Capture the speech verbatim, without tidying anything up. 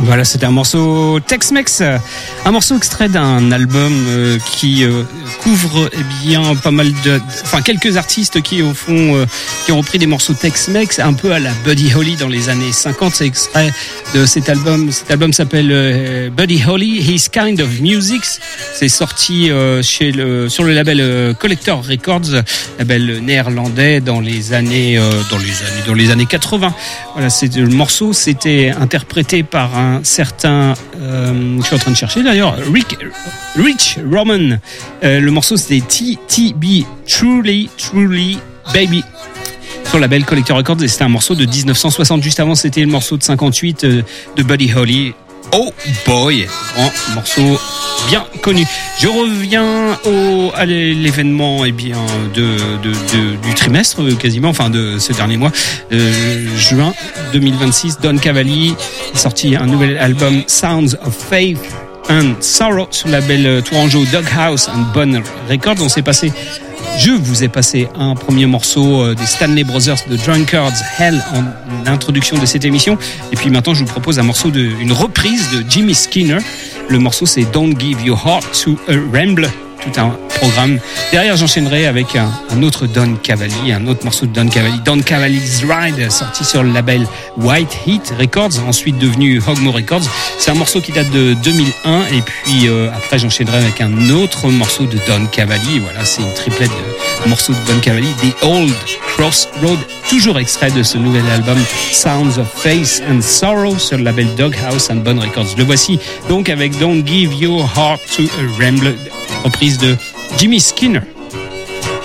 Voilà, c'était un morceau Tex-Mex, un morceau extrait d'un album euh, qui euh, couvre eh bien pas mal de, enfin quelques artistes qui au fond euh, qui ont repris des morceaux Tex-Mex un peu à la Buddy Holly dans les années cinquante. C'est extrait de cet album. Cet album s'appelle euh, Buddy Holly, His Kind of Music. C'est sorti euh, chez le sur le label euh, Collector Records, label néerlandais dans les années euh, dans les années dans les années quatre-vingts. Voilà, c'est le morceau, c'était interprété par un certain, euh, je suis en train de chercher d'ailleurs, Rick, Rich Roman. Euh, le morceau c'était T T B, Truly, Truly Baby, sur le label Collector Records, et c'était un morceau de dix-neuf cent soixante. Juste avant, c'était le morceau de cinquante-huit euh, de Buddy Holly. Oh boy, grand morceau bien connu. Je reviens au, à l'événement eh bien, de, de, de, du trimestre quasiment, enfin de ce dernier mois, euh, juin deux mille vingt-six. Don Cavalli a sorti un nouvel album, Sounds of Faith and Sorrow, sur le label tourangeau Doghouse and Bone Records. On s'est passé Je vous ai passé un premier morceau des Stanley Brothers de Drunkards Hell en introduction de cette émission. Et puis maintenant, je vous propose un morceau de, une reprise de Jimmy Skinner. Le morceau, c'est Don't Give Your Heart to a Ramble. Tout un programme. Derrière, j'enchaînerai avec un, un autre Don Cavalli, un autre morceau de Don Cavalli, Don Cavalli's Ride, sorti sur le label White Heat Records, ensuite devenu Hogmo Records. C'est un morceau qui date de deux mille un, et puis euh, après, j'enchaînerai avec un autre morceau de Don Cavalli. Voilà, c'est une triplette de morceaux de Don Cavalli, The Old Crossroad, toujours extrait de ce nouvel album Sounds of Faith and Sorrow sur le label Doghouse and Bone Records. Le voici donc avec Don't Give Your Heart to a Ramble, reprise de Jimmy Skinner.